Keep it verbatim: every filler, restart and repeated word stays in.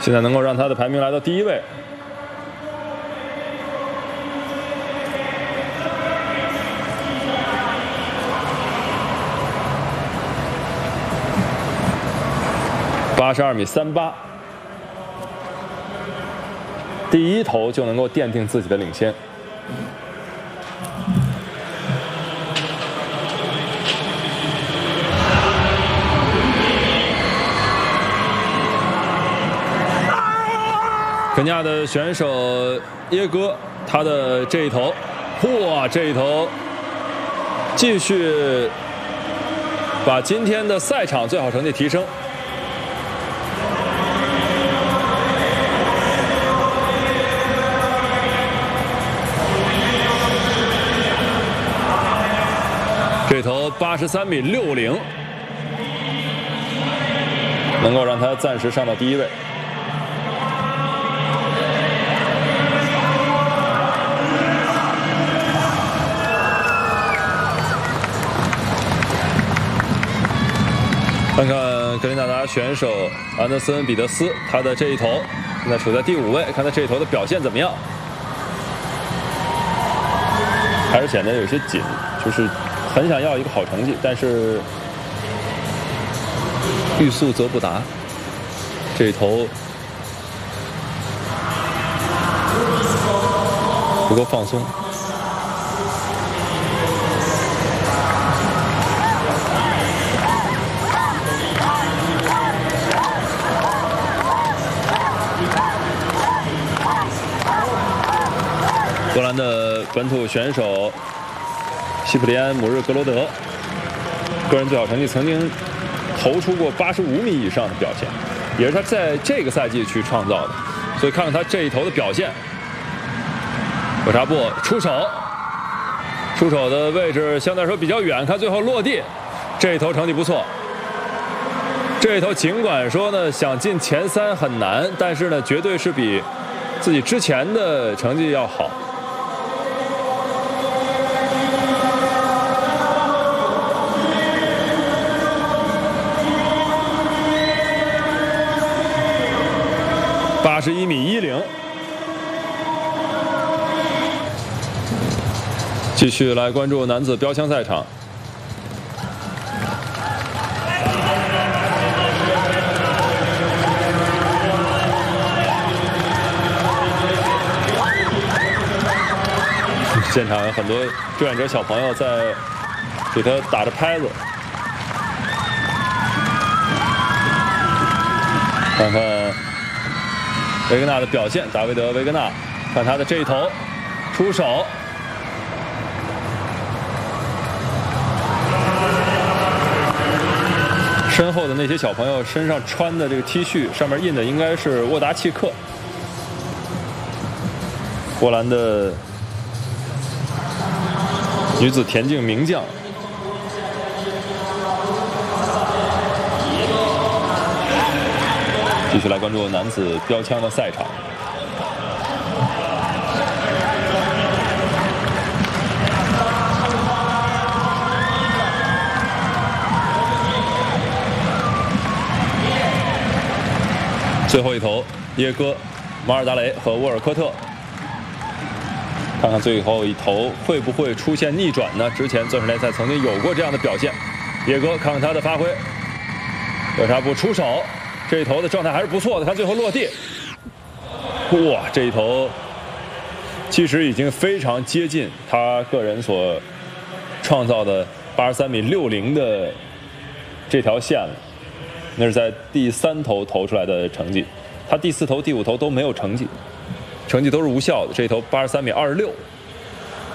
现在能够让他的排名来到第一位。八十二米三八，第一投就能够奠定自己的领先。肯尼亚的选手耶哥，他的这一投，哇，这一投继续把今天的赛场最好成绩提升。这投八十三米六零，能够让他暂时上到第一位。看看格林纳达选手安德森·彼得斯，他的这一投现在处在第五位，看他这一投的表现怎么样？还是显得有些紧，就是很想要一个好成绩，但是欲速则不达。这一投不够放松。波兰的本土选手西普里安·姆日格罗德，个人最好成绩曾经投出过八十五米以上的表现，也是他在这个赛季去创造的。所以看看他这一投的表现，葛查布出手，出手的位置相对来说比较远，看最后落地，这一投成绩不错。这一投尽管说呢想进前三很难，但是呢绝对是比自己之前的成绩要好。八十一米一零，继续来关注男子标枪赛场。现场有很多志愿者小朋友在给他打着拍子，看看维格纳的表现，大卫德·维格纳，看他的这一投，出手，身后的那些小朋友身上穿的这个 T 恤上面印的应该是沃达契克，波兰的女子田径名将。继续来关注男子标枪的赛场。最后一投，耶哥、马尔达雷和沃尔科特，看看最后一投会不会出现逆转呢？之前钻石联赛曾经有过这样的表现。耶哥看看他的发挥，葛查布出手。这一投的状态还是不错的，看最后落地，哇，这一投其实已经非常接近他个人所创造的八十三米六零的这条线了。那是在第三投投出来的成绩，他第四投、第五投都没有成绩，成绩都是无效的。这一投八十三米二十六。